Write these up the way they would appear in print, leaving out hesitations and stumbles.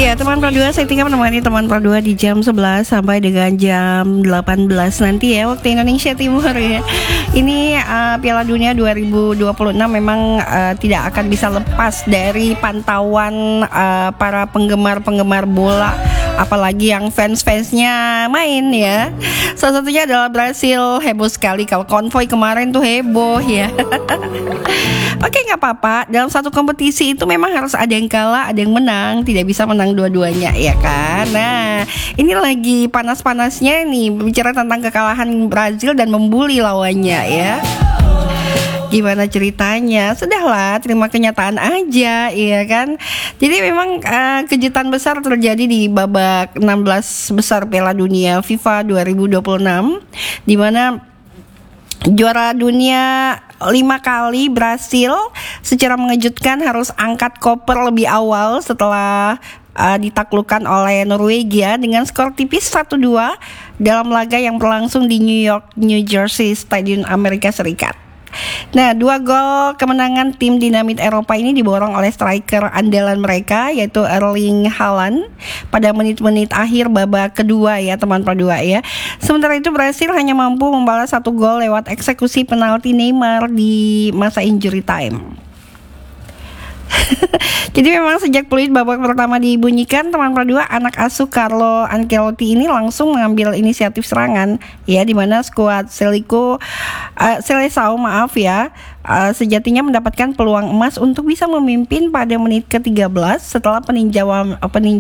Iya, teman Pro 2, saya tinggal menemani teman Pro 2 di jam 11 sampai dengan jam 18 nanti ya, waktu Indonesia Timur ya. Ini Piala Dunia 2026 memang tidak akan bisa lepas dari pantauan para penggemar-penggemar bola, apalagi yang fans-fansnya main ya. Salah satunya adalah Brasil, heboh sekali kalau konvoy kemarin tuh heboh ya. Oke, nggak apa-apa. Dalam satu kompetisi itu memang harus ada yang kalah, ada yang menang. Tidak bisa menang dua-duanya, ya kan? Nah, ini lagi panas-panasnya nih bicara tentang kekalahan Brazil dan membuli lawannya ya. Gimana ceritanya? Sudahlah, terima kenyataan aja, ya kan? Jadi memang kejutan besar terjadi di babak 16 besar Piala Dunia FIFA 2026, di mana juara dunia 5 kali Brasil secara mengejutkan harus angkat koper lebih awal setelah ditaklukkan oleh Norwegia dengan skor tipis 1-2 dalam laga yang berlangsung di New Jersey Stadium Amerika Serikat. Nah, 2 gol kemenangan tim dinamit Eropa ini diborong oleh striker andalan mereka yaitu Erling Haaland pada menit-menit akhir babak kedua ya teman Pro 2 ya. Sementara itu Brasil hanya mampu membalas 1 gol lewat eksekusi penalti Neymar di masa injury time. Jadi memang sejak peluit babak pertama dibunyikan, teman Pro 2, anak asuh Carlo Ancelotti ini langsung mengambil inisiatif serangan ya, di mana skuad Seleção sejatinya mendapatkan peluang emas untuk bisa memimpin pada menit ke-13 setelah peninjauan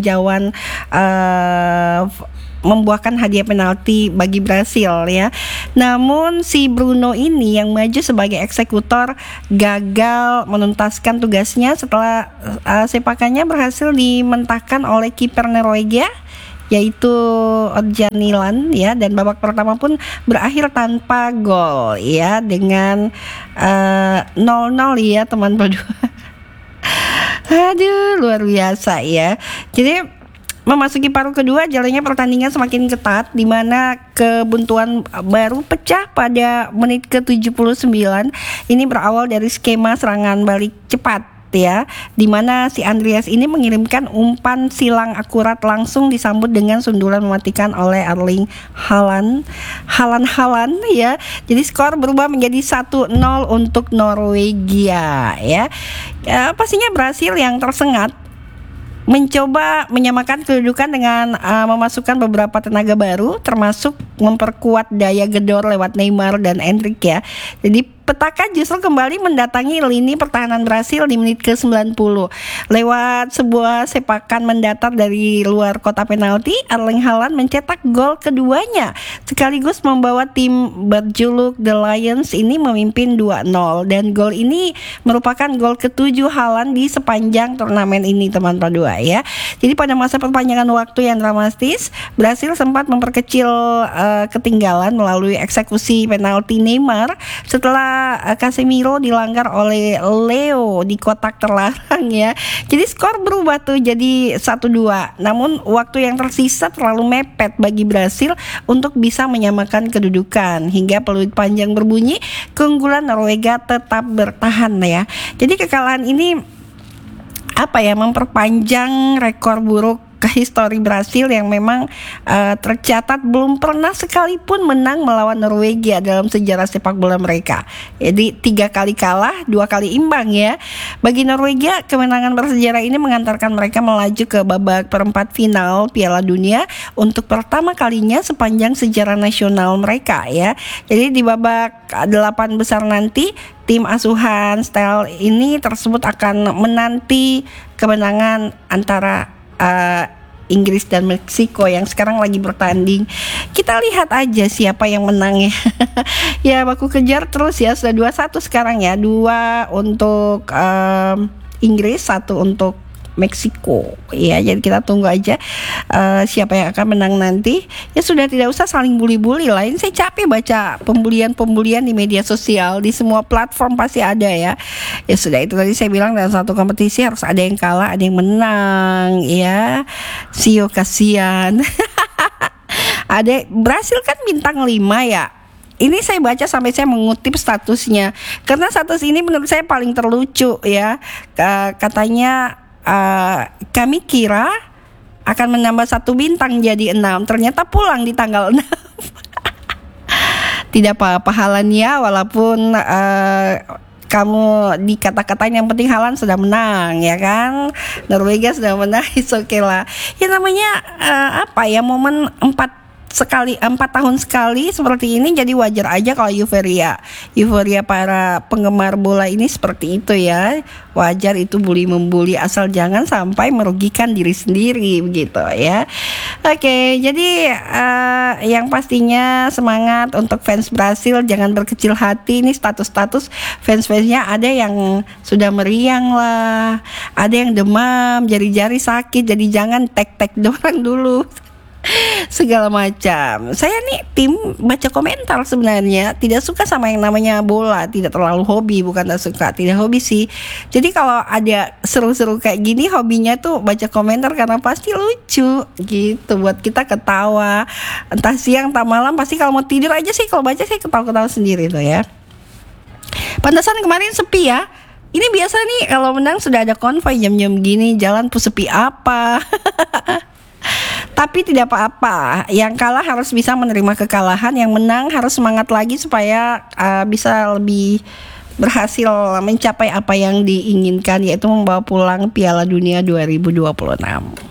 membuahkan hadiah penalti bagi Brasil ya. Namun si Bruno ini yang maju sebagai eksekutor gagal menuntaskan tugasnya setelah sepakannya berhasil dimentahkan oleh kiper Norwegia yaitu Odjar Nilan ya, dan babak pertama pun berakhir tanpa gol ya dengan 0-0 ya teman berdua. Aduh, luar biasa ya. Jadi memasuki paruh kedua, jalannya pertandingan semakin ketat, di mana kebuntuan baru pecah pada menit ke-79. Ini berawal dari skema serangan balik cepat ya, di mana si Andreas ini mengirimkan umpan silang akurat langsung disambut dengan sundulan mematikan oleh Erling Haaland ya. Jadi skor berubah menjadi 1-0 untuk Norwegia ya. Pastinya Brasil yang tersengat mencoba menyamakan kedudukan dengan memasukkan beberapa tenaga baru, termasuk memperkuat daya gedor lewat Neymar dan Endrick ya. Jadi petaka justru kembali mendatangi lini pertahanan Brasil di menit ke-90. Lewat sebuah sepakan mendatar dari luar kotak penalti, Erling Haaland mencetak gol keduanya, sekaligus membawa tim berjuluk The Lions ini memimpin 2-0. Dan gol ini merupakan gol ke-7 Haaland di sepanjang turnamen ini teman Pro 2 ya. Jadi pada masa perpanjangan waktu yang dramatis, Brasil sempat memperkecil ketinggalan melalui eksekusi penalti Neymar setelah Casemiro dilanggar oleh Leo di kotak terlarang ya. Jadi skor berubah tuh jadi 1-2. Namun waktu yang tersisa terlalu mepet bagi Brasil untuk bisa menyamakan kedudukan. Hingga peluit panjang berbunyi, keunggulan Norwegia tetap bertahan ya. Jadi kekalahan ini memperpanjang rekor buruk ke histori Brasil yang memang tercatat belum pernah sekalipun menang melawan Norwegia dalam sejarah sepak bola mereka. Jadi 3 kali kalah, 2 kali imbang ya. Bagi Norwegia, kemenangan bersejarah ini mengantarkan mereka melaju ke babak perempat final Piala Dunia untuk pertama kalinya sepanjang sejarah nasional mereka ya. Jadi di babak 8 besar nanti, tim asuhan style ini tersebut akan menanti kemenangan antara Inggris dan Meksiko yang sekarang lagi bertanding. Kita lihat aja siapa yang menang ya. Ya, baku kejar terus ya. Sudah 2-1 sekarang ya. 2 untuk Inggris, 1 untuk Meksiko ya. Jadi kita tunggu aja siapa yang akan menang nanti. Ya sudah, tidak usah saling bully-bully lah. Ini saya capek baca pembulian di media sosial, di semua platform pasti ada ya. Ya sudah, itu tadi saya bilang dalam satu kompetisi harus ada yang kalah, ada yang menang ya. Sio kasihan. Ada Brasil kan bintang 5 ya. Ini saya baca sampai saya mengutip statusnya, karena status ini menurut saya paling terlucu ya. Katanya kami kira akan menambah 1 bintang jadi 6. Ternyata pulang di tanggal 6. Tidak apa-apa Haaland ya, walaupun kamu dikata-katain, yang penting Haaland sudah menang ya kan. Norwegia sudah menang, it's okay lah. Ya namanya momen 4 tahun sekali seperti ini, jadi wajar aja kalau euforia para penggemar bola ini seperti itu ya. Wajar itu bully membuli, asal jangan sampai merugikan diri sendiri begitu ya. Oke, jadi yang pastinya semangat untuk fans Brasil, jangan berkecil hati. Ini status fans-fansnya ada yang sudah meriang lah, ada yang demam, jari-jari sakit, jadi jangan tek-tek doang dulu. Segala macam. Saya nih tim baca komentar sebenarnya, tidak suka sama yang namanya bola, tidak terlalu hobi, bukan tak suka, tidak hobi sih. Jadi kalau ada seru-seru kayak gini, hobinya tuh baca komentar karena pasti lucu gitu, buat kita ketawa. Entah siang entah malam, pasti kalau mau tidur aja sih, kalau baca sih ketawa-ketawa sendiri tuh ya. Pantesan kemarin sepi ya. Ini biasa nih kalau menang sudah ada konvoy jam-jam gini, jalan tuh sepi apa. Tapi tidak apa-apa, yang kalah harus bisa menerima kekalahan, yang menang harus semangat lagi supaya bisa lebih berhasil mencapai apa yang diinginkan, yaitu membawa pulang Piala Dunia 2026.